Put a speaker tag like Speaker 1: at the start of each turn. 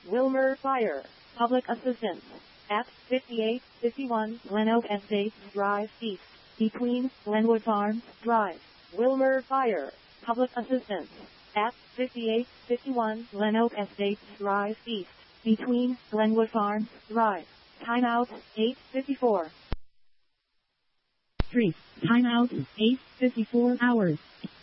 Speaker 1: Wilmer Fire. Public assistance. At 5851 Glen Estates Drive East. Between Glenwood Farms Drive. Wilmer Fire. Public assistance. At 5851 Glen Estates Drive East. Between Glenwood Farms Drive. Timeout 8:54. 3. Timeout 8:54 hours.